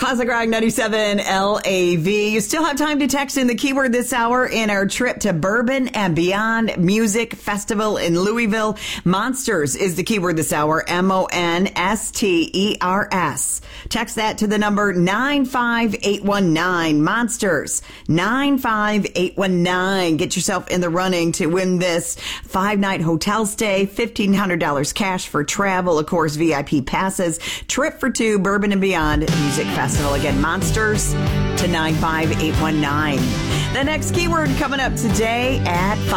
Classic Rock 97 LAV. You still have time to text in the keyword this hour in our trip to Bourbon and Beyond Music Festival in Louisville. Monsters is the keyword this hour. MONSTERS. Text that to the number 95819. Monsters 95819. Get yourself in the running to win this 5-night hotel stay, $1,500 cash for travel, of course, VIP passes, trip for two, Bourbon and Beyond Music Festival. Again, Monsters to 95819. The next keyword coming up today at